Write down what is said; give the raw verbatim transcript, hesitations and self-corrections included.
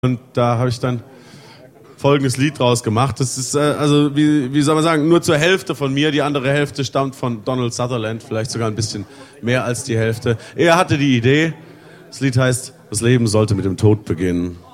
Und da habe ich dann folgendes Lied draus gemacht. Das ist, äh, also wie, wie soll man sagen, nur zur Hälfte von mir. Die andere Hälfte stammt von Donald Sutherland, vielleicht sogar ein bisschen mehr als die Hälfte. Er hatte die Idee. Das Lied heißt, das Leben sollte mit dem Tod beginnen.